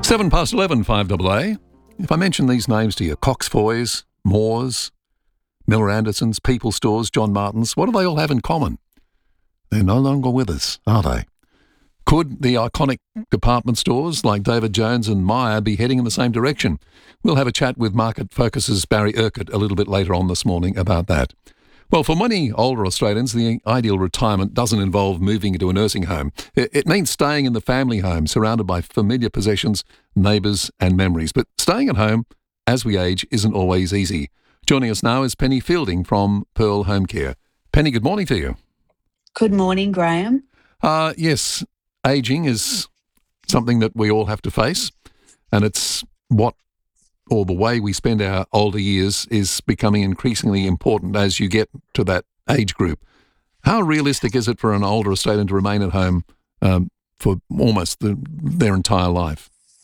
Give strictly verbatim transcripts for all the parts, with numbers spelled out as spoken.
Seven past eleven, five A A. If I mention these names to you, Cox Foy's, Moore's, Miller Anderson's, People Stores, John Martin's, what do they all have in common? They're no longer with us, are they? Could the iconic department stores like David Jones and Myer be heading in the same direction? We'll have a chat with Market Focus's Barry Urquhart a little bit later on this morning about that. Well, for many older Australians, the ideal retirement doesn't involve moving into a nursing home. It means staying in the family home, surrounded by familiar possessions, neighbours and memories. But staying at home as we age isn't always easy. Joining us now is Penny Fielding from Pearl Home Care. Penny, good morning to you. Good morning, Graham. Uh, yes, ageing is something that we all have to face, and it's what or the way we spend our older years is becoming increasingly important as you get to that age group. How realistic is it for an older Australian to remain at home um, for almost the, their entire life?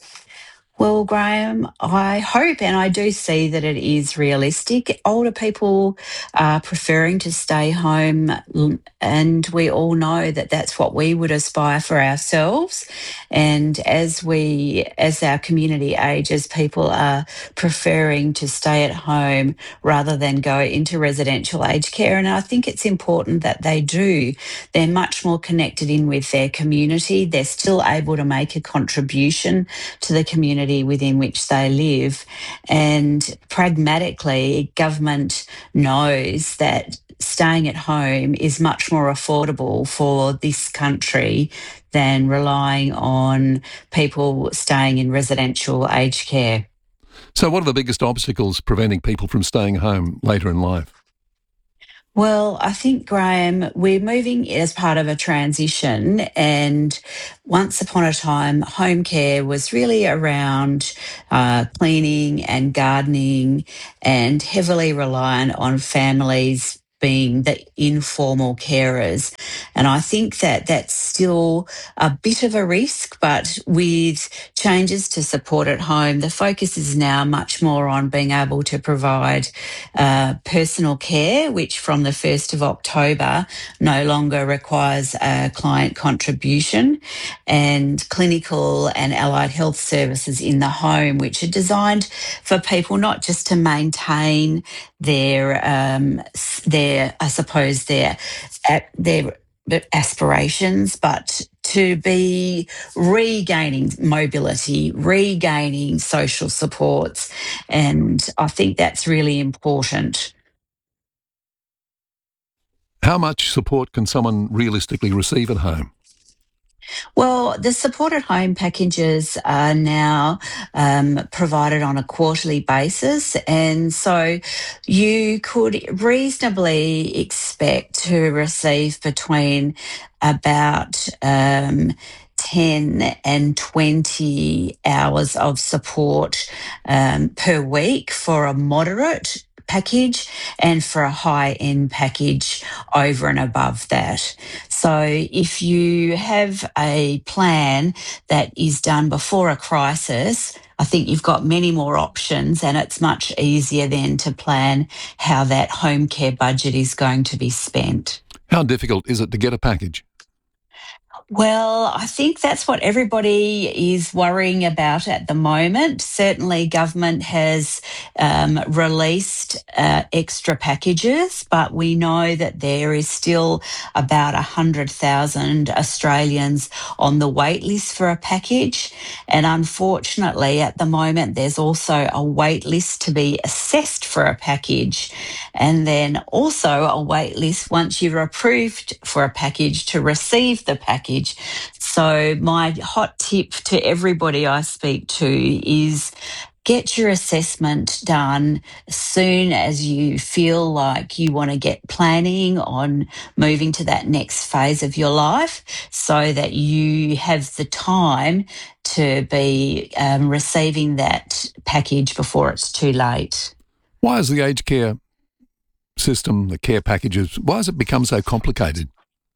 Well, Graham, I hope and I do see that it is realistic. Older people are preferring to stay home, and we all know that that's what we would aspire for ourselves. And as we, as our community ages, people are preferring to stay at home rather than go into residential aged care. And I think it's important that they do. They're much more connected in with their community. They're still able to make a contribution to the community within which they live. And pragmatically, government knows that staying at home is much more affordable for this country than relying on people staying in residential aged care. So what are the biggest obstacles preventing people from staying home later in life? Well, I think, Graham, we're moving as part of a transition, and once upon a time, home care was really around uh, cleaning and gardening and heavily reliant on families being the informal carers. And I think that that's still a bit of a risk, but with changes to support at home, the focus is now much more on being able to provide uh, personal care, which from the first of October no longer requires a client contribution, and clinical and allied health services in the home, which are designed for people not just to maintain their um, their I suppose their their aspirations, but to be regaining mobility, regaining social supports, and I think that's really important. How much support can someone realistically receive at home? Well, the supported home packages are now um, provided on a quarterly basis, and so you could reasonably expect to receive between about um, ten and twenty hours of support um, per week for a moderate package, and for a high-end package over and above that. So if you have a plan that is done before a crisis, I think you've got many more options, and it's much easier then to plan how that home care budget is going to be spent. How difficult is it to get a package? Well, I think that's what everybody is worrying about at the moment. Certainly, government has um, released uh, extra packages, but we know that there is still about one hundred thousand Australians on the wait list for a package. And unfortunately, at the moment, there's also a wait list to be assessed for a package. And then also a wait list once you're approved for a package to receive the package. So my hot tip to everybody I speak to is get your assessment done as soon as you feel like you want to get planning on moving to that next phase of your life, so that you have the time to be um, receiving that package before it's too late. Why has the aged care system, the care packages, why has it become so complicated?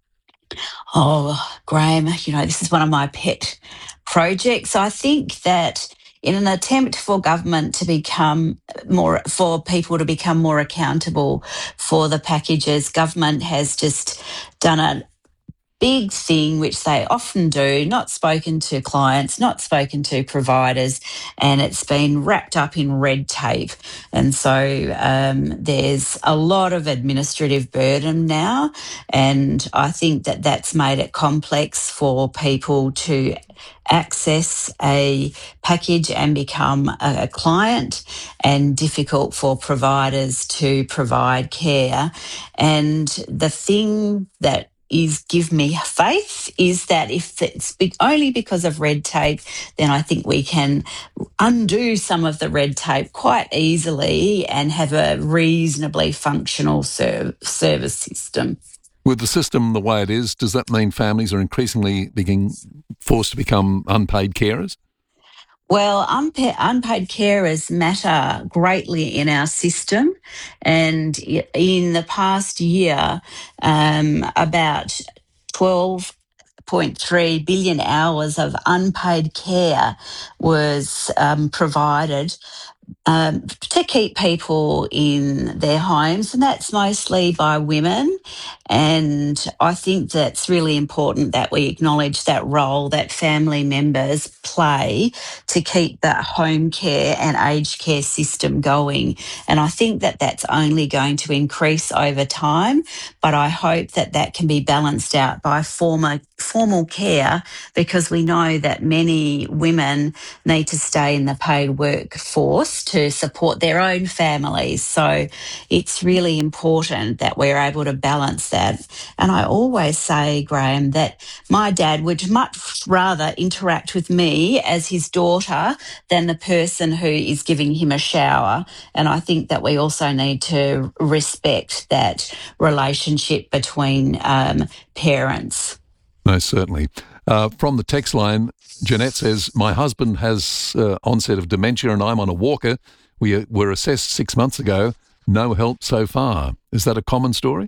Oh, Graham, you know, this is one of my pet projects. I think that in an attempt for government to become more, for people to become more accountable for the packages, government has just done a big thing, which they often do, not spoken to clients, not spoken to providers, and it's been wrapped up in red tape. And so um, there's a lot of administrative burden now, and I think that that's made it complex for people to access a package and become a, a client, and difficult for providers to provide care. And the thing that is give me faith is that if it's be- only because of red tape, then I think we can undo some of the red tape quite easily and have a reasonably functional ser- service system. With the system the way it is, does that mean families are increasingly being forced to become unpaid carers? Well, unpa- unpaid carers matter greatly in our system. And i- in the past year, um, about twelve point three billion hours of unpaid care was um, provided um, to keep people in their homes, and that's mostly by women. And I think that's really important that we acknowledge that role that family members play to keep that home care and aged care system going. And I think that that's only going to increase over time, but I hope that that can be balanced out by formal, formal care, because we know that many women need to stay in the paid workforce to support their own families. So it's really important that we're able to balance that. And I always say, Graham, that my dad would much rather interact with me as his daughter than the person who is giving him a shower. And I think that we also need to respect that relationship between um, parents. Most certainly. Uh, from the text line, Jeanette says, my husband has uh, onset of dementia and I'm on a walker. We uh, were assessed six months ago. No help so far. Is that a common story?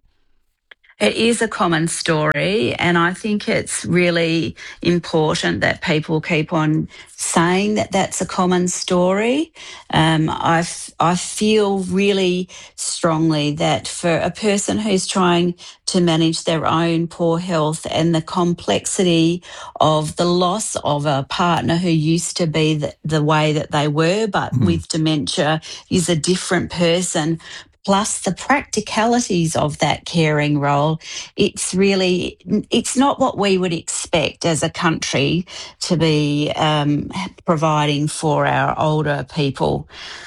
It is a common story, and I think it's really important that people keep on saying that that's a common story. Um, I f- I feel really strongly that for a person who's trying to manage their own poor health and the complexity of the loss of a partner who used to be the, the way that they were, but Mm. with dementia is a different person, plus the practicalities of that caring role, it's really, it's not what we would expect as a country to be um, providing for our older people.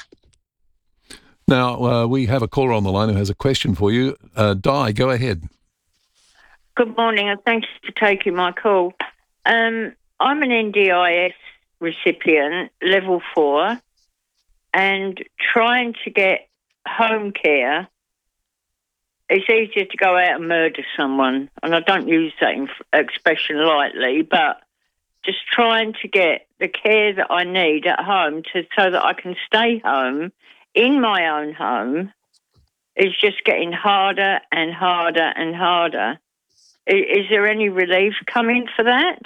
Now, uh, we have a caller on the line who has a question for you. Uh, Di, go ahead. Good morning, and thank you for taking my call. Um, I'm an N D I S recipient, level four, and trying to get home care, it's easier to go out and murder someone. And I don't use that expression lightly, but just trying to get the care that I need at home to so that I can stay home in my own home is just getting harder and harder and harder. Is there any relief coming for that?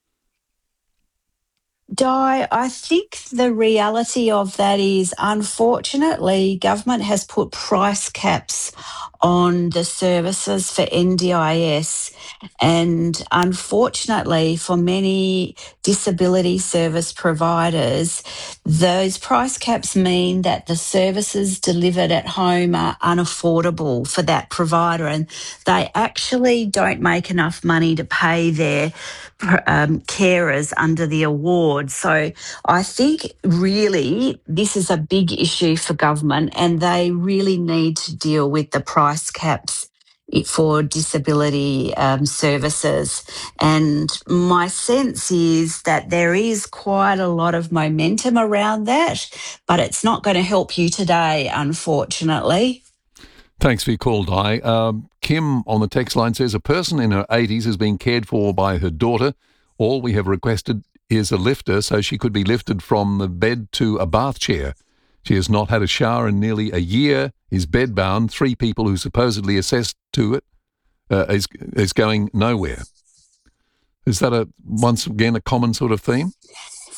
Di, I think the reality of that is, unfortunately, government has put price caps on the services for N D I S. And unfortunately, for many disability service providers, those price caps mean that the services delivered at home are unaffordable for that provider, and they actually don't make enough money to pay their um, carers under the award. So I think really this is a big issue for government, and they really need to deal with the price caps for disability um, services. And my sense is that there is quite a lot of momentum around that, but it's not going to help you today, unfortunately. Thanks for your call, Di. Um, Kim on the text line says, a person in her eighties is being cared for by her daughter. All we have requested is a lifter so she could be lifted from the bed to a bath chair. She has not had a shower in nearly a year, is bedbound. Three people who supposedly assessed to it uh, is, is going nowhere. Is that a once again a common sort of theme?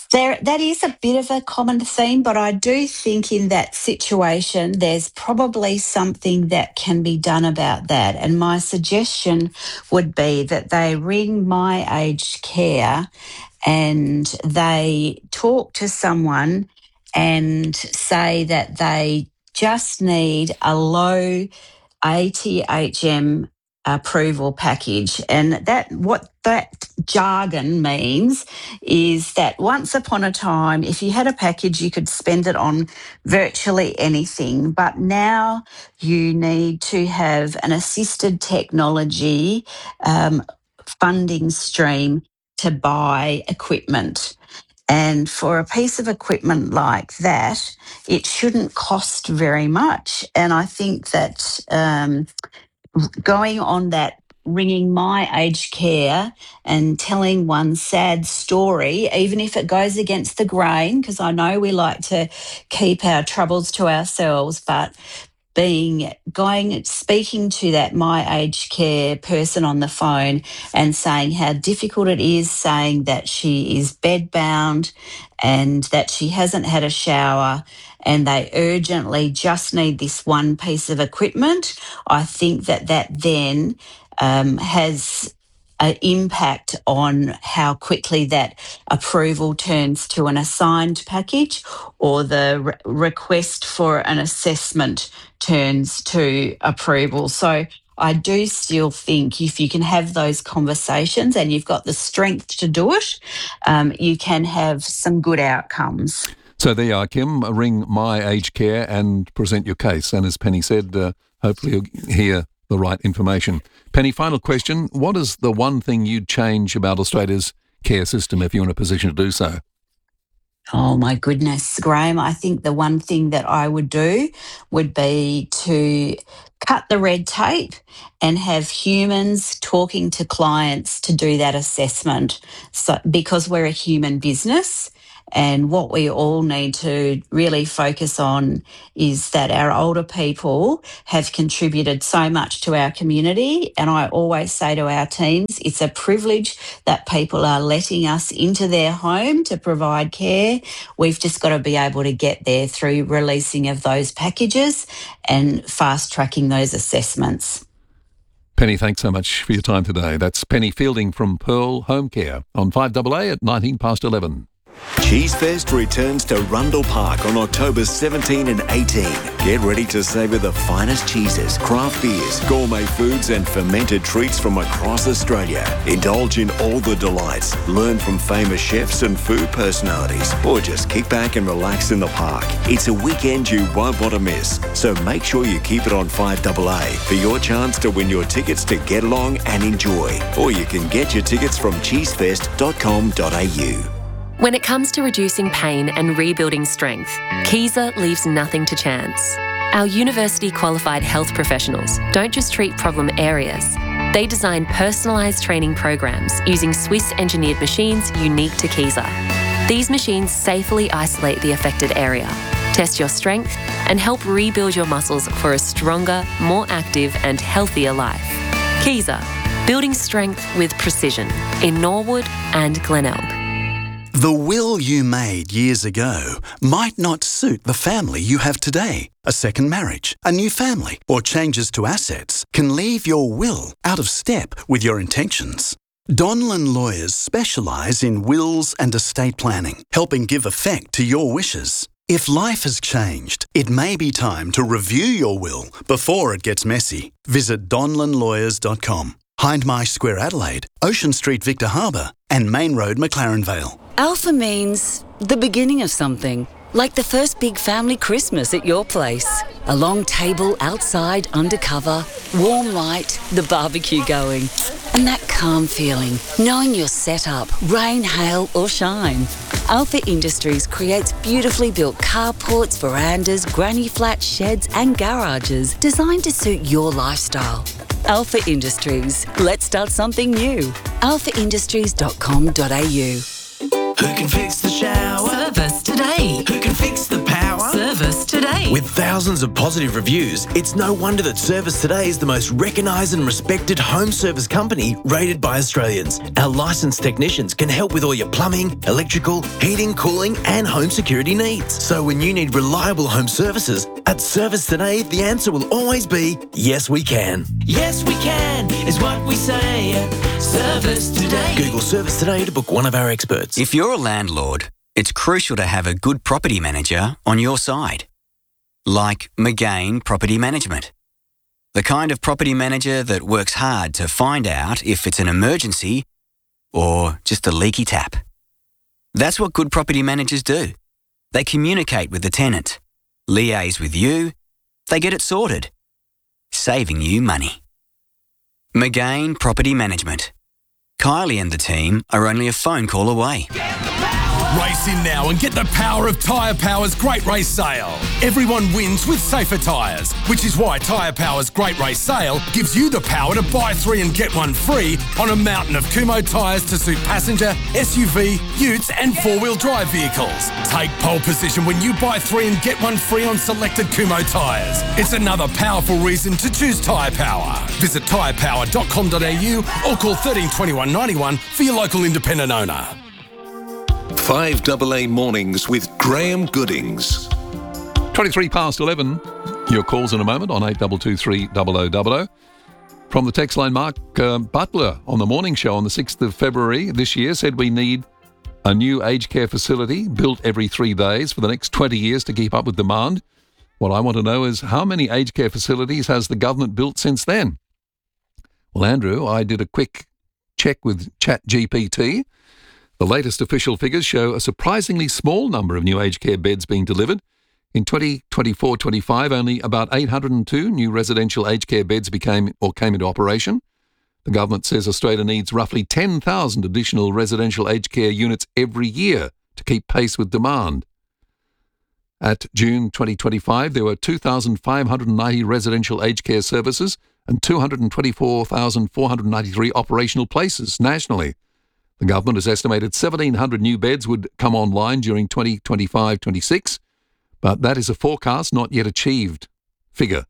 There, that is a bit of a common theme, but I do think in that situation, there's probably something that can be done about that. And my suggestion would be that they ring My Aged Care and they talk to someone and say that they just need a low A T H M approval package. And that what that jargon means is that once upon a time, if you had a package, you could spend it on virtually anything. But now you need to have an assisted technology um, funding stream to buy equipment. And for a piece of equipment like that, it shouldn't cost very much. And I think that um, going on that ringing My Aged Care and telling one sad story, even if it goes against the grain, because I know we like to keep our troubles to ourselves, but being going speaking to that My Aged Care person on the phone and saying how difficult it is, saying that she is bedbound and that she hasn't had a shower and they urgently just need this one piece of equipment, I think that that then um, has an impact on how quickly that approval turns to an assigned package or the re- request for an assessment turns to approval. So I do still think if you can have those conversations and you've got the strength to do it, um, you can have some good outcomes. So there you are, Kim. Ring My Aged Care and present your case. And as Penny said, uh, hopefully you'll hear the right information. Penny, final question. What is the one thing you'd change about Australia's care system if you're in a position to do so? Oh, my goodness, Graham. I think the one thing that I would do would be to cut the red tape and have humans talking to clients to do that assessment. So, because we're a human business, and what we all need to really focus on is that our older people have contributed so much to our community. And I always say to our teams, it's a privilege that people are letting us into their home to provide care. We've just got to be able to get there through releasing of those packages and fast tracking those assessments. Penny, thanks so much for your time today. That's Penny Fielding from Pearl Home Care on five A A at nineteen past eleven. Cheesefest returns to Rundle Park on October seventeenth and eighteenth. Get ready to savour the finest cheeses, craft beers, gourmet foods and fermented treats from across Australia. Indulge in all the delights, learn from famous chefs and food personalities, or just kick back and relax in the park. It's a weekend you won't want to miss, so make sure you keep it on five A A for your chance to win your tickets to get along and enjoy. Or you can get your tickets from cheesefest dot com dot a u. When it comes to reducing pain and rebuilding strength, Kaiser leaves nothing to chance. Our university-qualified health professionals don't just treat problem areas. They design personalised training programs using Swiss-engineered machines unique to Kaiser. These machines safely isolate the affected area, test your strength, and help rebuild your muscles for a stronger, more active and healthier life. Kaiser, building strength with precision in Norwood and Glenelg. The will you made years ago might not suit the family you have today. A second marriage, a new family, or changes to assets can leave your will out of step with your intentions. Donlan Lawyers specialise in wills and estate planning, helping give effect to your wishes. If life has changed, it may be time to review your will before it gets messy. Visit donlan lawyers dot com. Hindmarsh Square, Adelaide, Ocean Street, Victor Harbour, and Main Road, McLaren Vale. Alpha means the beginning of something, like the first big family Christmas at your place. A long table outside, undercover, warm light, the barbecue going, and that calm feeling, knowing you're set up, rain, hail or shine. Alpha Industries creates beautifully built carports, verandas, granny flats, sheds and garages designed to suit your lifestyle. Alpha Industries. Let's start something new. alpha industries dot com dot a u. Who can fix the shower? Service today. Who can fix the power? Service today. With thousands of positive reviews, it's no wonder that Service Today is the most recognised and respected home service company rated by Australians. Our licensed technicians can help with all your plumbing, electrical, heating, cooling and home security needs. So when you need reliable home services, at Service Today, the answer will always be, yes, we can. Yes, we can, is what we say at Service Today. Google Service Today to book one of our experts. If you're a landlord, it's crucial to have a good property manager on your side. Like McGain Property Management. The kind of property manager that works hard to find out if it's an emergency or just a leaky tap. That's what good property managers do. They communicate with the tenant, liaise with you, they get it sorted, saving you money. McGain Property Management. Kylie and the team are only a phone call away. Race in now and get the power of Tyre Power's Great Race Sale. Everyone wins with safer tyres, which is why Tyre Power's Great Race Sale gives you the power to buy three and get one free on a mountain of Kumho tyres to suit passenger, S U V, utes and four-wheel drive vehicles. Take pole position when you buy three and get one free on selected Kumho tyres. It's another powerful reason to choose Tyre Power. Visit tyre power dot com dot a u or call thirteen twenty-one ninety-one for your local independent owner. five double A Mornings with Graham Goodings. twenty-three past eleven. Your calls in a moment on eight two two three zero zero zero zero. From the text line, Mark uh, Butler on the morning show on the sixth of February this year said we need a new aged care facility built every three days for the next twenty years to keep up with demand. What I want to know is how many aged care facilities has the government built since then? Well, Andrew, I did a quick check with ChatGPT. The latest official figures show a surprisingly small number of new aged care beds being delivered. In twenty twenty-four twenty-five, only about eight hundred two new residential aged care beds became or came into operation. The government says Australia needs roughly ten thousand additional residential aged care units every year to keep pace with demand. At June twenty twenty-five, there were two thousand five hundred ninety residential aged care services and two hundred twenty-four thousand four hundred ninety-three operational places nationally. The government has estimated seventeen hundred new beds would come online during twenty twenty-five twenty-six, but that is a forecast not yet achieved figure.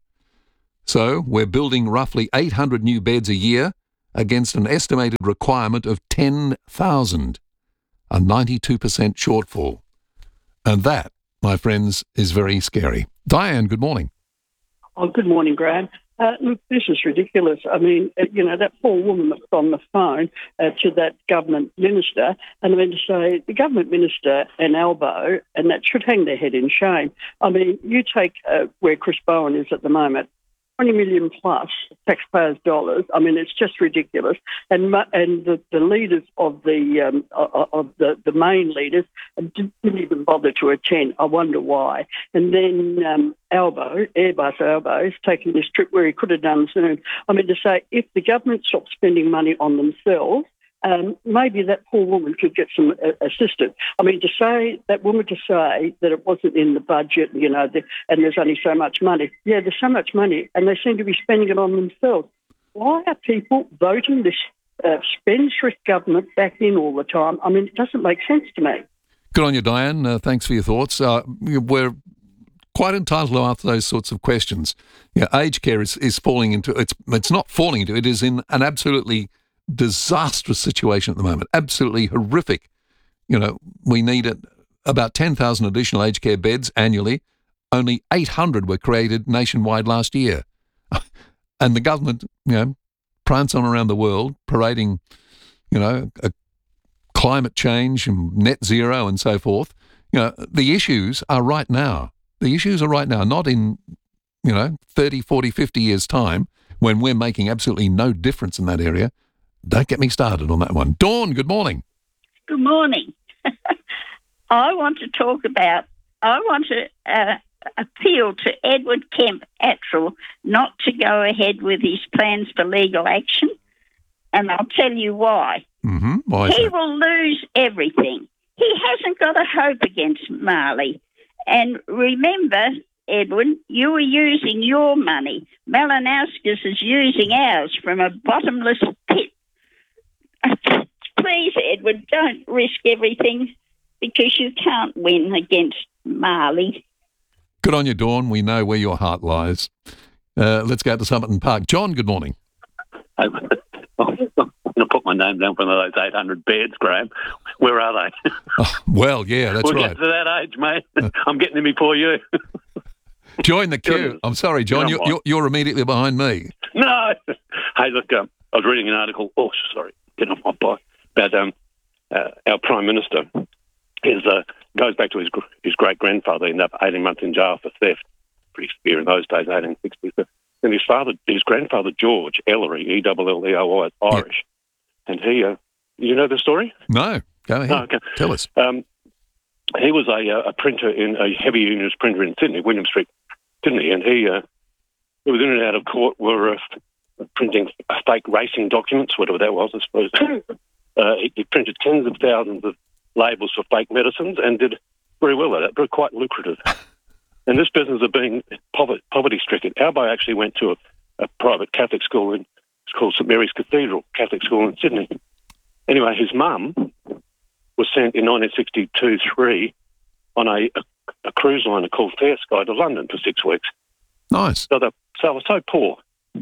So we're building roughly eight hundred new beds a year against an estimated requirement of ten thousand, a ninety-two percent shortfall. And that, my friends, is very scary. Diane, good morning. Oh, good morning, Graham. Uh, look, this is ridiculous. I mean, uh, you know, that poor woman that's on the phone uh, to that government minister, and I mean to say the government minister and Albo, and that should hang their head in shame. I mean, you take uh, where Chris Bowen is at the moment, twenty million plus taxpayers' dollars. I mean, it's just ridiculous. And and the, the leaders of the um, of the, the main leaders didn't even bother to attend. I wonder why. And then um, Albo, Airbus Albo, is taking this trip where he could have done soon. I mean, to say if the government stopped spending money on themselves, Um, maybe that poor woman could get some uh, assistance. I mean, to say, that woman to say that it wasn't in the budget, you know, the, and there's only so much money. Yeah, there's so much money, and they seem to be spending it on themselves. Why are people voting this uh, spendthrift government back in all the time? I mean, it doesn't make sense to me. Good on you, Diane. Uh, thanks for your thoughts. Uh, we're quite entitled to answer those sorts of questions. Yeah, aged care is, is falling into, it's it's not falling into, it is in an absolutely disastrous situation at the moment, absolutely horrific. You know, we need about ten thousand additional aged care beds annually. Only eight hundred were created nationwide last year. And the government, you know, prance on around the world, parading, you know, a climate change and net zero and so forth. You know, the issues are right now. The issues are right now, not in, you know, thirty, forty, fifty years' time when we're making absolutely no difference in that area. Don't get me started on that one. Dawn, good morning. Good morning. I want to talk about, I want to uh, appeal to Edward Kemp Attrell not to go ahead with his plans for legal action, and I'll tell you why. Mm-hmm. Why is he that? will lose everything. He hasn't got a hope against Marley. And remember, Edwin, you were using your money. Malinowskis is using ours from a bottomless pit. Please, Edward, don't risk everything because you can't win against Marley. Good on you, Dawn. We know where your heart lies. Uh, let's go to Somerton Park. John, good morning. I'm going to put my name down for one of those eight hundred beds, Graham. Where are they? Oh, well, yeah, that's we'll right. We'll get to that age, mate. I'm getting them before you. Join the queue. I'm sorry, John. You're, you're, you're immediately behind me. No. Hey, look, um, I was reading an article. Oh, sorry. Getting off my bike. About um, uh, our Prime Minister. Is, uh, goes back to his his great-grandfather. He ended up eighteen months in jail for theft. Pretty severe in those days, eighteen sixties. And his father, his grandfather, George Ellery, E L L E O Y, Irish. Yep. And he, uh, you know the story? No. Go ahead. Oh, okay. Tell us. Um, he was a, a printer in a heavy unionist printer in Sydney, William Street, Sydney, and he, uh, he was in and out of court were uh, printing fake racing documents, whatever that was, I suppose. uh, he, he printed tens of thousands of labels for fake medicines and did very well at it, very quite lucrative. And this business of being poverty, poverty-stricken, our boy actually went to a, a private Catholic school in, it's called St Mary's Cathedral Catholic School in Sydney. Anyway, his mum was sent in nineteen sixty-two three on a, a, a cruise liner called Fair Sky to London for six weeks. Nice. So, the, so I was so poor.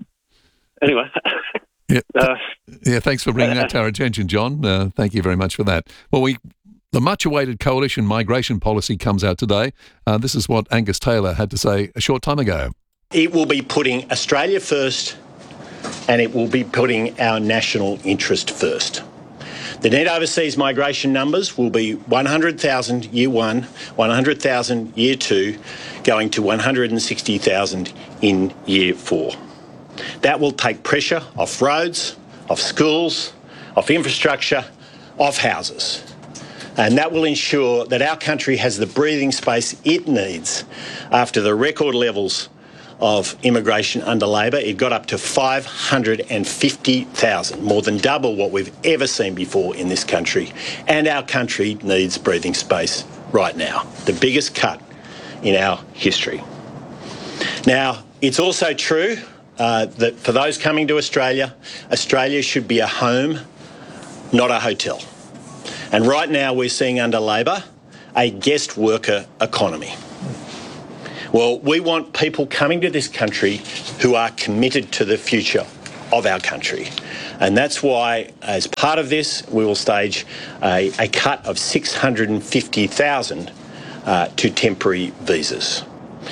Anyway. Yeah, uh, yeah. Thanks for bringing that to our attention, John. Uh, thank you very much for that. Well, we the much-awaited coalition migration policy comes out today. Uh, this is what Angus Taylor had to say a short time ago. It will be putting Australia first, and it will be putting our national interest first. The net overseas migration numbers will be one hundred thousand year one, one hundred thousand year two, going to one hundred sixty thousand in year four. That will take pressure off roads, off schools, off infrastructure, off houses. And that will ensure that our country has the breathing space it needs after the record levels of immigration under Labor. It got up to five hundred fifty thousand, more than double what we've ever seen before in this country. And our country needs breathing space right now, the biggest cut in our history. Now, it's also true uh, that for those coming to Australia, Australia should be a home, not a hotel. And right now we're seeing under Labor a guest worker economy. Well, we want people coming to this country who are committed to the future of our country. And that's why, as part of this, we will stage a, a cut of six hundred fifty thousand uh, to temporary visas.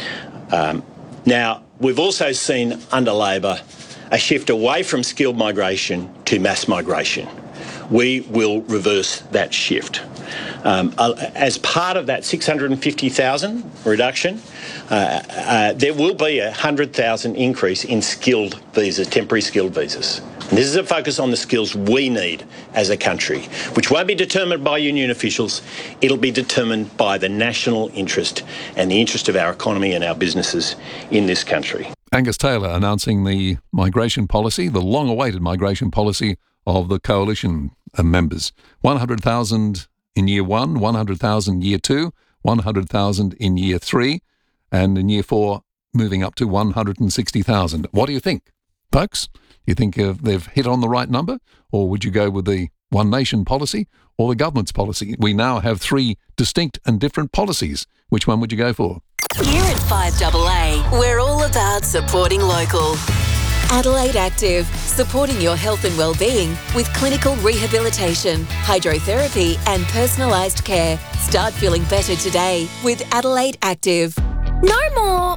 Um, now, we've also seen under Labor a shift away from skilled migration to mass migration. We will reverse that shift. Um, as part of that six hundred fifty thousand reduction, uh, uh, there will be a one hundred thousand increase in skilled visas, temporary skilled visas. And this is a focus on the skills we need as a country, which won't be determined by union officials. It'll be determined by the national interest and the interest of our economy and our businesses in this country. Angus Taylor announcing the migration policy, the long-awaited migration policy of the coalition members. one hundred thousand in year one, one hundred thousand year two, one hundred thousand in year three, and in year four, moving up to one hundred sixty thousand. What do you think, folks? You think uh, they've hit on the right number, or would you go with the One Nation policy or the government's policy? We now have three distinct and different policies. Which one would you go for? Here at five A A, we're all about supporting local. Adelaide Active, supporting your health and well-being with clinical rehabilitation, hydrotherapy and personalised care. Start feeling better today with Adelaide Active. No more.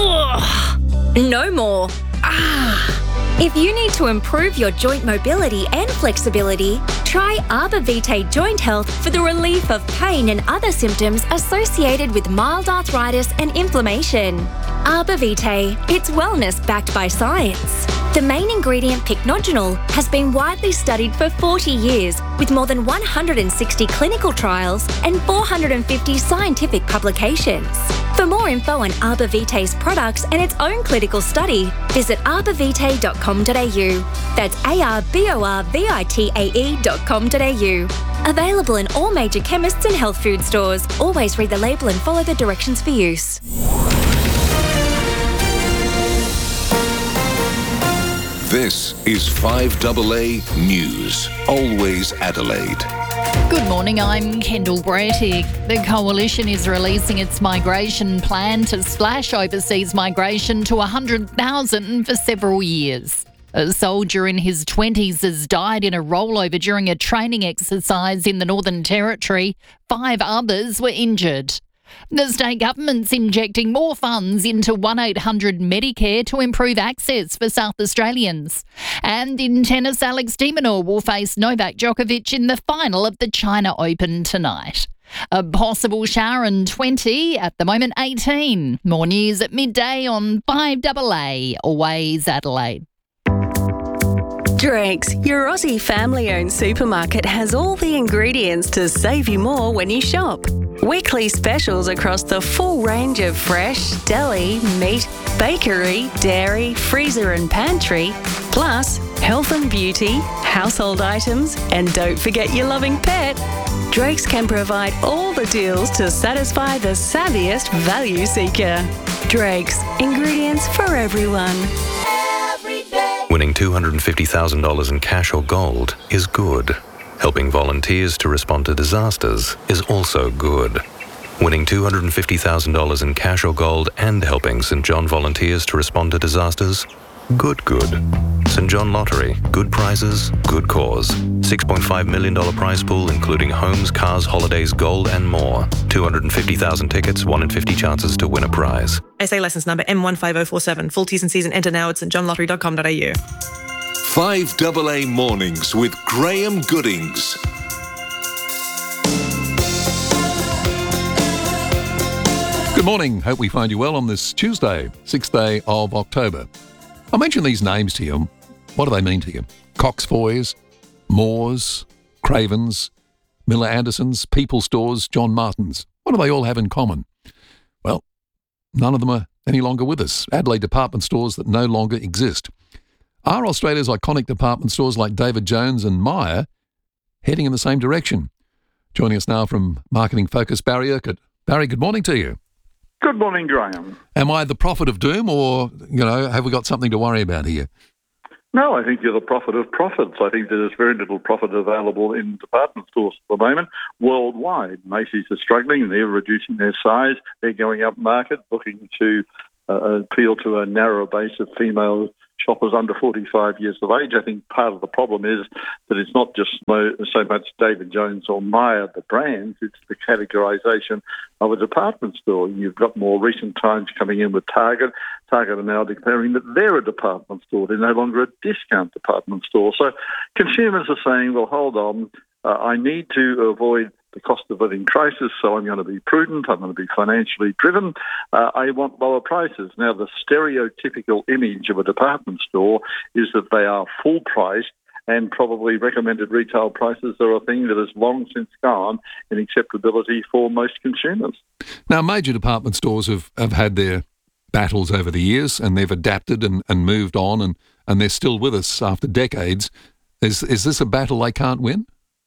Ugh. No more. Ah. If you need to improve your joint mobility and flexibility, try Arbor Vitae Joint Health for the relief of pain and other symptoms associated with mild arthritis and inflammation. Arbor Vitae, it's wellness backed by science. The main ingredient, pycnogenol, has been widely studied for forty years with more than one hundred sixty clinical trials and four hundred fifty scientific publications. For more info on Arbor Vitae's products and its own clinical study, visit arbor vitae dot com dot a u. That's A R B O R V I T A E dot com dot a u. Available in all major chemists and health food stores. Always read the label and follow the directions for use. This is five A A News. Always Adelaide. Good morning, I'm Kendall Brettig. The Coalition is releasing its migration plan to slash overseas migration to one hundred thousand for several years. A soldier in his twenties has died in a rollover during a training exercise in the Northern Territory. Five others were injured. The state government's injecting more funds into one eight hundred Medicare to improve access for South Australians. And in tennis, Alex de Minaur will face Novak Djokovic in the final of the China Open tonight. A possible shower and twenty, at the moment eighteen. More news at midday on five A A, always Adelaide. Drake's, your Aussie family-owned supermarket, has all the ingredients to save you more when you shop. Weekly specials across the full range of fresh, deli, meat, bakery, dairy, freezer and pantry, plus health and beauty, household items, and don't forget your loving pet. Drake's can provide all the deals to satisfy the savviest value seeker. Drake's, ingredients for everyone. Winning two hundred fifty thousand dollars in cash or gold is good. Helping volunteers to respond to disasters is also good. Winning two hundred fifty thousand dollars in cash or gold and helping St John volunteers to respond to disasters? Good, good. St John Lottery. Good prizes, good cause. six point five million dollars prize pool including homes, cars, holidays, gold and more. two hundred fifty thousand tickets, one in fifty chances to win a prize. S A licence number M one five oh four seven. Full T's and C's and enter now at st john lottery dot com dot a u. five A A Mornings with Graham Goodings. Good morning. Hope we find you well on this Tuesday, sixth day of October. I'll mention these names to you. What do they mean to you? Cox Foy's, Moores, Cravens, Miller Andersons, People Stores, John Martins. What do they all have in common? Well, none of them are any longer with us. Adelaide department stores that no longer exist. Are Australia's iconic department stores like David Jones and Myer heading in the same direction? Joining us now from Marketing Focus, Barry Urquhart. Barry, good morning to you. Good morning, Graham. Am I the prophet of doom, or, you know, have we got something to worry about here? No, I think you're the prophet of profits. I think there's very little profit available in department stores at the moment worldwide. Macy's are struggling. They're reducing their size. They're going up market, looking to uh, appeal to a narrower base of female shoppers under forty-five years of age. I think part of the problem is that it's not just so much David Jones or Myer, the brands, it's the categorisation of a department store. You've got more recent times coming in with Target. Target are now declaring that they're a department store. They're no longer a discount department store. So consumers are saying, well, hold on, uh, I need to avoid the cost of living crisis, so I'm going to be prudent, I'm going to be financially driven, uh, I want lower prices. Now, the stereotypical image of a department store is that they are full priced, and probably recommended retail prices are a thing that has long since gone in acceptability for most consumers. Now, major department stores have, have had their battles over the years, and they've adapted and, and moved on, and, and they're still with us after decades. Is, is this a battle they can't win?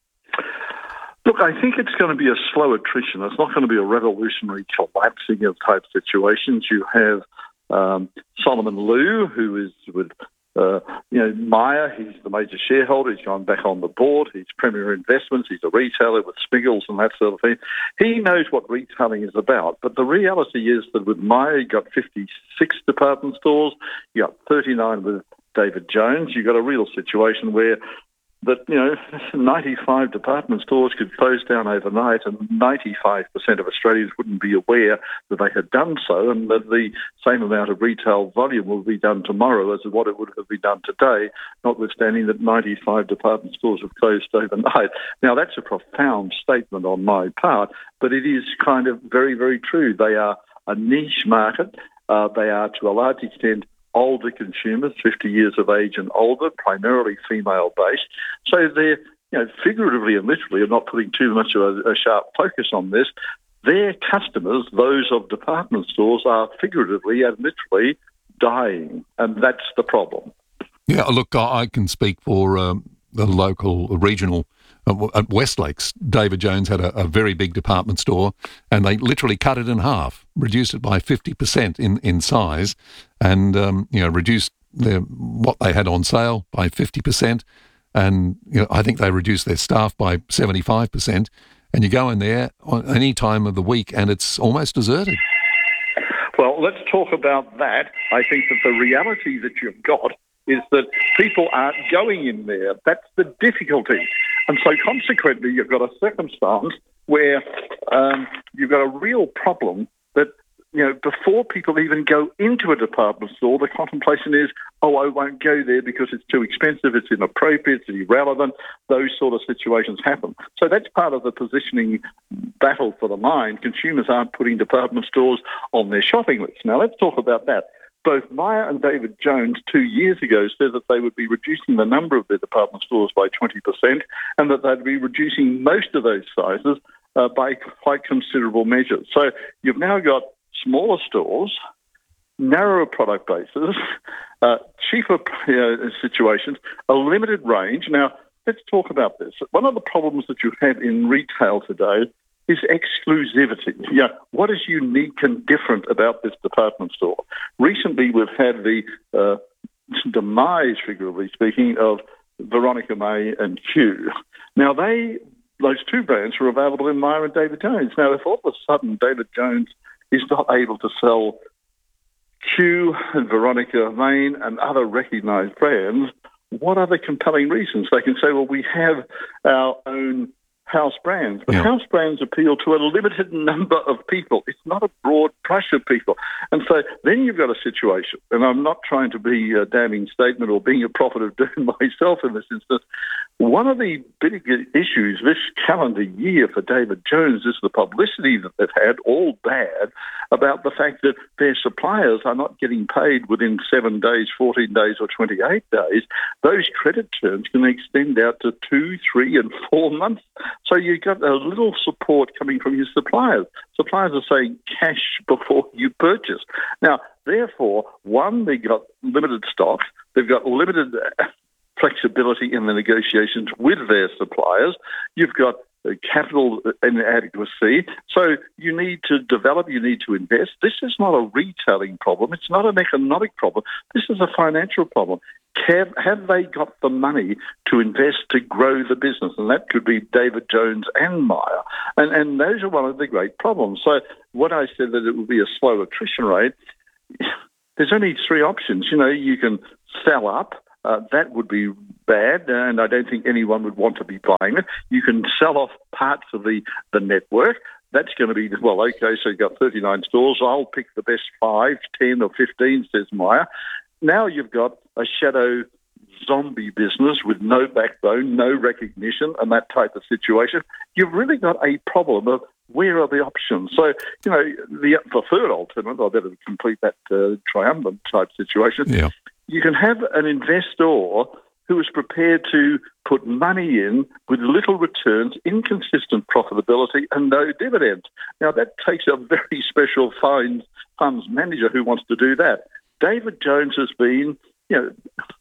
Look, I think it's going to be a slow attrition. It's not going to be a revolutionary collapsing of type situations. You have um, Solomon Lew, who is with, uh, you know, Myer. He's the major shareholder. He's gone back on the board. He's Premier Investments. He's a retailer with Smiggles and that sort of thing. He knows what retailing is about. But the reality is that with Myer, you got fifty-six department stores. You got thirty-nine with David Jones. You got a real situation where that, you know, ninety-five department stores could close down overnight and ninety-five percent of Australians wouldn't be aware that they had done so, and that the same amount of retail volume will be done tomorrow as what it would have been done today, notwithstanding that ninety-five department stores have closed overnight. Now, that's a profound statement on my part, but it is kind of very, very true. They are a niche market. Uh, they are, to a large extent, older consumers, fifty years of age and older, primarily female-based. So they're, you know, figuratively and literally, I'm not putting too much of a, a sharp focus on this, their customers, those of department stores, are figuratively and literally dying, and that's the problem. Yeah, look, I can speak for um, the local, regional, uh, at Westlakes. David Jones had a, a very big department store, and they literally cut it in half, reduced it by fifty percent in, in size, and um, you know, reduced their, what they had on sale by fifty percent. and you know, I think they reduce their staff by seventy-five percent, and you go in there on any time of the week and it's almost deserted. Well, let's talk about that. I think that the reality that you've got is that people aren't going in there. That's the difficulty. And so consequently, you've got a circumstance where um, you've got a real problem that, you know, before people even go into a department store, the contemplation is, oh, I won't go there because it's too expensive, it's inappropriate, it's irrelevant. Those sort of situations happen. So that's part of the positioning battle for the mind. Consumers aren't putting department stores on their shopping list. Now, let's talk about that. Both Myer and David Jones two years ago said that they would be reducing the number of their department stores by twenty percent and that they'd be reducing most of those sizes uh, by quite considerable measures. So you've now got smaller stores, narrower product bases, uh, cheaper uh, situations, a limited range. Now, let's talk about this. One of the problems that you have in retail today is exclusivity. Yeah, what is unique and different about this department store? Recently, we've had the uh, demise, figuratively speaking, of Veronica May and Q. Now, they those two brands were available in Myer and David Jones. Now, if all of a sudden David Jones is not able to sell Q and Veronica May and other recognised brands, what are the compelling reasons? They can say, well, we have our own house brands. But yeah. house brands appeal to a limited number of people. It's not a broad brush of people. And so then you've got a situation, and I'm not trying to be a damning statement or being a prophet of doom myself in this instance. One of the big issues this calendar year for David Jones is the publicity that they've had, all bad, about the fact that their suppliers are not getting paid within seven days, fourteen days or twenty-eight days. Those credit terms can extend out to two, three and four months. So you've got a little support coming from your suppliers. Suppliers are saying cash before you purchase. Now, therefore, one, they've got limited stocks. They've got limited flexibility in the negotiations with their suppliers. You've got capital inadequacy. So you need to develop, you need to invest. This is not a retailing problem. It's not an economic problem. This is a financial problem. Have, have they got the money to invest to grow the business? And that could be David Jones and Myer. And, and those are one of the great problems. So when I said that it would be a slow attrition rate, there's only three options. You know, you can sell up. Uh, that would be bad, and I don't think anyone would want to be buying it. You can sell off parts of the, the network. That's going to be, well, okay, so you've got thirty-nine stores. I'll pick the best five, ten or fifteen, says Myer. Now you've got a shadow zombie business with no backbone, no recognition, and that type of situation. You've really got a problem of where are the options? So, you know, the, the third alternative, I better complete that uh, triumvirate type situation. Yeah. You can have an investor who is prepared to put money in with little returns, inconsistent profitability, and no dividends. Now, that takes a very special funds manager who wants to do that. David Jones has been, you know,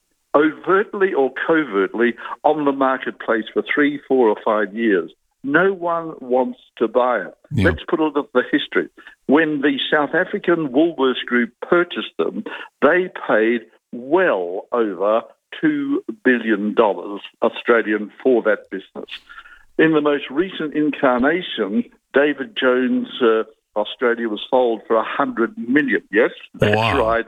overtly or covertly on the marketplace for three, four or five years. No one wants to buy it. Yeah. Let's put a look at the history. When the South African Woolworths Group purchased them, they paid well over two billion dollars Australian for that business. In the most recent incarnation, David Jones uh, Australia was sold for one hundred million dollars. Yes, that's wow. right.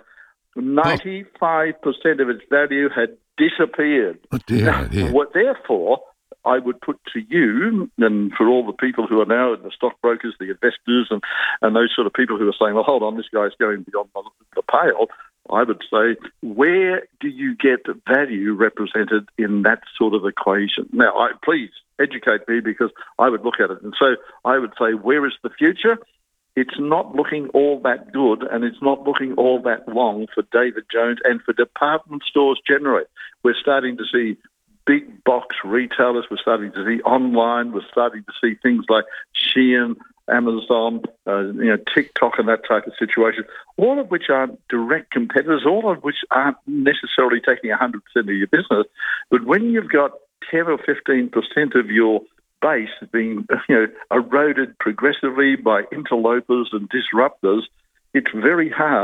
ninety-five percent of its value had disappeared. Oh, dear, now, dear. What, therefore, I would put to you, and for all the people who are now the stockbrokers, the investors, and, and those sort of people who are saying, well, hold on, this guy's going beyond the, the pale, I would say, where do you get value represented in that sort of equation? Now, I, please educate me, because I would look at it. And so I would say, where is the future? It's not looking all that good, and it's not looking all that long for David Jones and for department stores generally. We're starting to see big box retailers. We're starting to see online. We're starting to see things like Shein, Amazon, uh, you know, TikTok and that type of situation, all of which aren't direct competitors, all of which aren't necessarily taking one hundred percent of your business. But when you've got ten or fifteen percent of your base being, you know, eroded progressively by interlopers and disruptors, it's very hard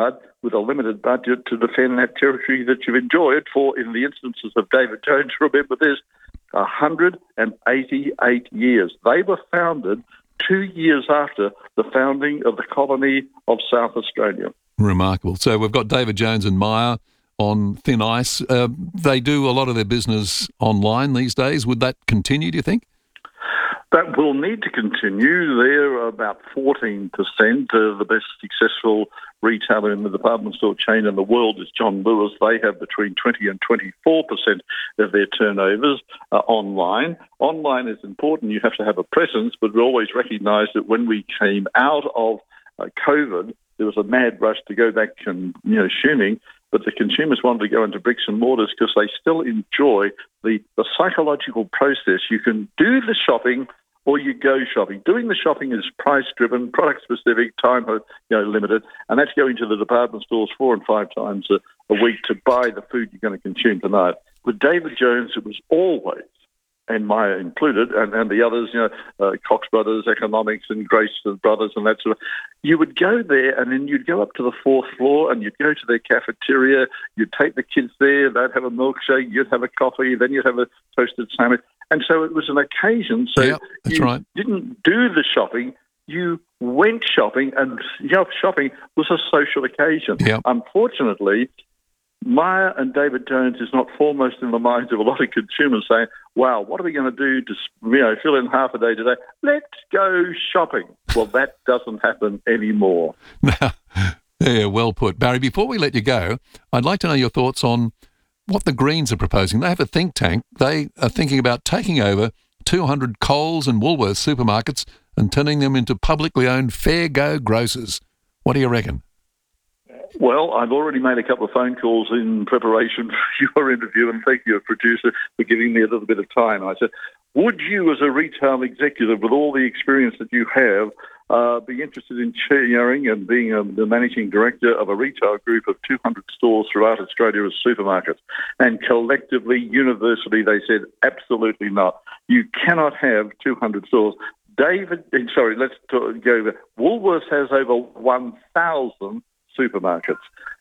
with a limited budget to defend that territory that you've enjoyed for, in the instances of David Jones, remember this, one hundred eighty-eight years. They were founded two years after the founding of the colony of South Australia. Remarkable. So we've got David Jones and Myer on thin ice. Uh, they do a lot of their business online these days. Would that continue, do you think? That will need to continue. They're about fourteen percent. Uh, the best successful retailer in the department store chain in the world is John Lewis. They have between twenty and twenty-four percent of their turnovers uh, online. Online is important. You have to have a presence, but we always recognise that when we came out of uh, COVID, there was a mad rush to go back and, you know, shooting, but the consumers wanted to go into bricks and mortars because they still enjoy the, the psychological process. You can do the shopping or you go shopping. Doing the shopping is price-driven, product-specific, time you know, limited, and that's going to the department stores four and five times a, a week to buy the food you're going to consume tonight. With David Jones, it was always, and Myer included, and, and the others, you know, uh, Cox Brothers, Economics, and Grace Brothers, and that sort of. You would go there, and then you'd go up to the fourth floor, and you'd go to their cafeteria. You'd take the kids there. They'd have a milkshake. You'd have a coffee. Then you'd have a toasted sandwich. And so it was an occasion. So yep, that's you right. didn't do the shopping. You went shopping, and you know, shopping was a social occasion. Yep. Unfortunately, Myer and David Jones is not foremost in the minds of a lot of consumers saying, wow, what are we going to do to, you know, fill in half a day today? Let's go shopping. Well, that doesn't happen anymore. Yeah, well put. Barry, before we let you go, I'd like to know your thoughts on what the Greens are proposing. They have a think tank. They are thinking about taking over two hundred Coles and Woolworths supermarkets and turning them into publicly owned fair go grocers. What do you reckon? Well, I've already made a couple of phone calls in preparation for your interview, and thank you, producer, for giving me a little bit of time. I said, would you, as a retail executive, with all the experience that you have, uh, be interested in chairing and being a, the managing director of a retail group of two hundred stores throughout Australia as supermarkets? And collectively, universally, they said, absolutely not. You cannot have two hundred stores. David, sorry, let's talk, go over. Woolworths has over one thousand supermarkets.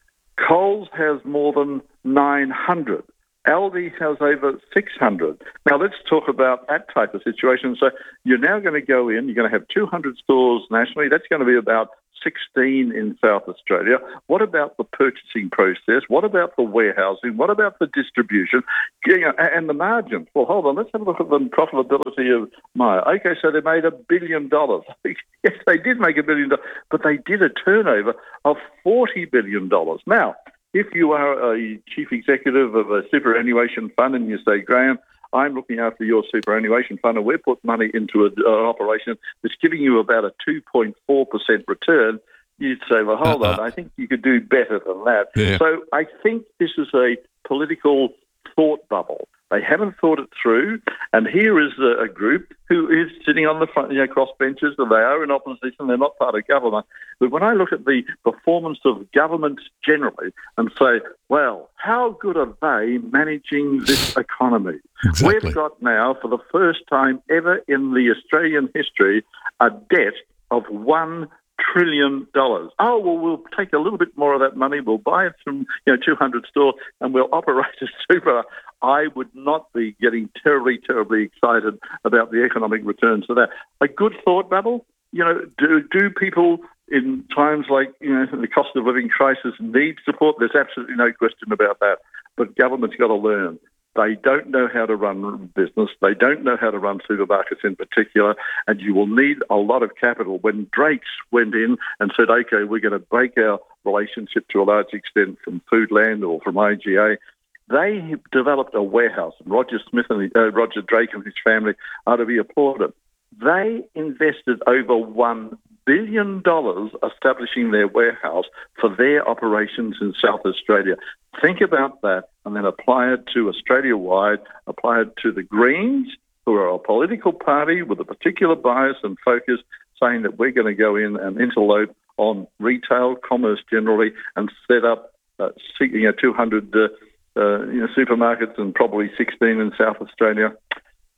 Coles has more than nine hundred. Aldi has over six hundred. Now, let's talk about that type of situation. So you're now going to go in, you're going to have two hundred stores nationally. That's going to be about sixteen in South Australia. What about the purchasing process? What about the warehousing? What about the distribution? And the margins? Well, hold on. Let's have a look at the profitability of Myer. Okay, so they made a billion dollars. Yes, they did make a billion dollars, but they did a turnover of forty billion dollars. Now, if you are a chief executive of a superannuation fund and you say, Graham, I'm looking after your superannuation fund and we put money into an operation that's giving you about a two point four percent return, you'd say, well, hold uh-uh. on, I think you could do better than that. Yeah. So I think this is a political thought bubble. They haven't thought it through, and here is a, a group who is sitting on the front, you know, cross benches, and they are in opposition. They're not part of government. But when I look at the performance of governments generally and say, well, how good are they managing this economy? Exactly. We've got now, for the first time ever in the Australian history, a debt of one trillion dollars. Oh, well, we'll take a little bit more of that money. We'll buy it from, you know, two hundred stores and we'll operate a super. I would not be getting terribly, terribly excited about the economic returns of that. A good thought bubble, you know, do, do people in times like, you know, the cost of living crisis need support? There's absolutely no question about that. But government's got to learn. They don't know how to run business. They don't know how to run supermarkets in particular, and you will need a lot of capital. When Drake's went in and said, okay, we're going to break our relationship to a large extent from Foodland or from I G A, they developed a warehouse. Roger Smith and uh, Roger Drake and his family are to be applauded. They invested over one billion dollars establishing their warehouse for their operations in South Australia. Think about that and then apply it to Australia-wide, apply it to the Greens, who are a political party with a particular bias and focus, saying that we're going to go in and interlope on retail, commerce generally, and set up uh, you know, two hundred uh, uh, you know, supermarkets and probably sixteen in South Australia.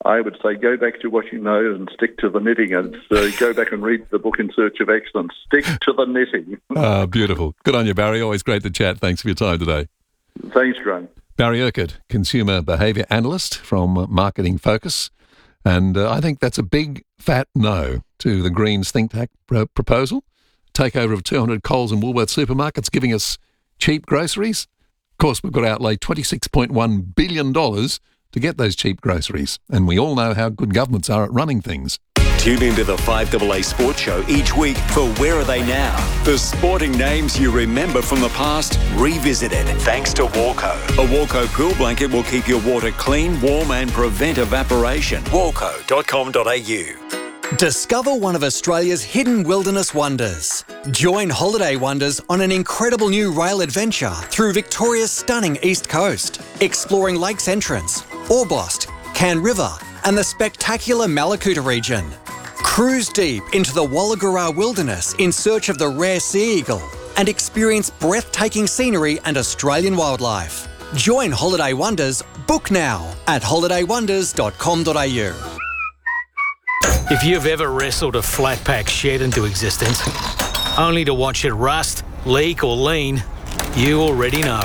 I would say go back to what you know and stick to the knitting, and uh, go back and read the book In Search of Excellence. Stick to the knitting. Ah, beautiful. Good on you, Barry. Always great to chat. Thanks for your time today. Thanks, Graham. Barry Urquhart, Consumer Behaviour Analyst from Marketing Focus. And uh, I think that's a big, fat no to the Greens think tank pro- proposal. Takeover of two hundred Coles and Woolworths supermarkets, giving us cheap groceries. Of course, we've got to outlay twenty-six point one billion dollars to get those cheap groceries. And we all know how good governments are at running things. Tune into the five A A Sports Show each week for Where Are They Now? The sporting names you remember from the past, revisited. Thanks to Walco. A Walco pool blanket will keep your water clean, warm and prevent evaporation. walco dot com dot a u. Discover one of Australia's hidden wilderness wonders. Join Holiday Wonders on an incredible new rail adventure through Victoria's stunning east coast, exploring Lakes Entrance, Orbost, Can River and the spectacular Malakuta region. Cruise deep into the Wollagura wilderness in search of the rare sea eagle and experience breathtaking scenery and Australian wildlife. Join Holiday Wonders. Book now at holiday wonders dot com dot a u. If you've ever wrestled a flat pack shed into existence, only to watch it rust, leak or lean, you already know.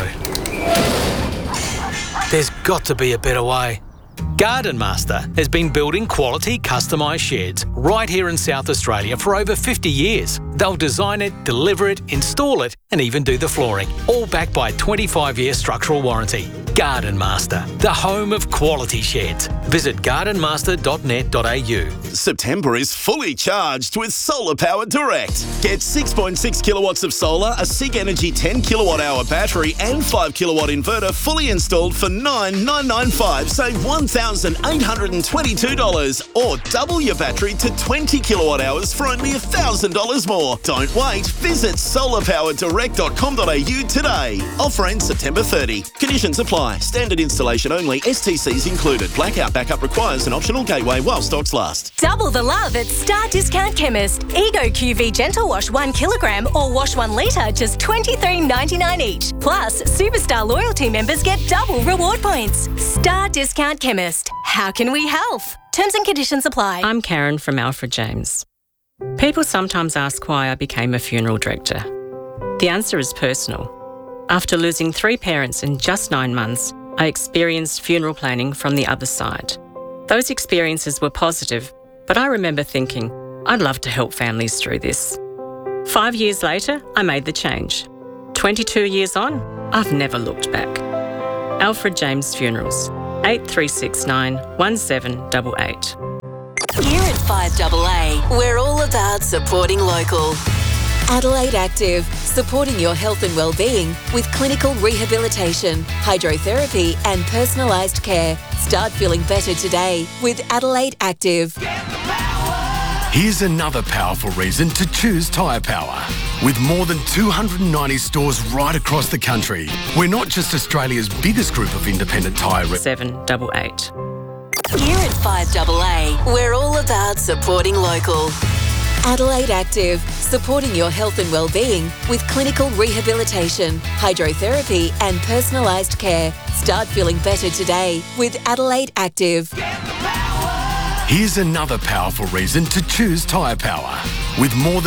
There's got to be a better way. Garden Master has been building quality customised sheds right here in South Australia for over fifty years. They'll design it, deliver it, install it and even do the flooring, all backed by a twenty-five year structural warranty. Garden Master, the home of quality sheds. Visit garden master dot net dot a u. September is fully charged with Solar Power Direct. Get six point six kilowatts of solar, a SIG Energy ten kilowatt hour battery and five kilowatt inverter fully installed for nine thousand nine hundred ninety-five dollars. Save one thousand eight hundred twenty-two dollars or double your battery to twenty kilowatt hours for only one thousand dollars more. Don't wait. Visit solar power direct dot com dot a u today. Offer ends September thirtieth. Conditions apply. Standard installation only. S T Cs included. Blackout backup requires an optional gateway while stocks last. Double the love at Star Discount Chemist. Ego Q V Gentle Wash one kilogram or Wash one litre, just twenty-three ninety-nine each. Plus, Superstar Loyalty members get double reward points. Star Discount Chemist. How can we help? Terms and conditions apply. I'm Karen from Alfred James. People sometimes ask why I became a funeral director. The answer is personal. After losing three parents in just nine months, I experienced funeral planning from the other side. Those experiences were positive, but I remember thinking, I'd love to help families through this. Five years later, I made the change. twenty-two years on, I've never looked back. Alfred James Funerals, eight three six nine, one seven eight eight. Here at five A A, we're all about supporting local. Adelaide Active, supporting your health and well-being with clinical rehabilitation, hydrotherapy and personalised care. Start feeling better today with Adelaide Active. Here's another powerful reason to choose Tyre Power. With more than two hundred ninety stores right across the country, we're not just Australia's biggest group of independent tyre... seven eight eight. Here at five A A, we're all about supporting local. Adelaide Active, supporting your health and well-being with clinical rehabilitation, hydrotherapy and personalised care. Start feeling better today with Adelaide Active. Here's another powerful reason to choose Tyre Power. With more than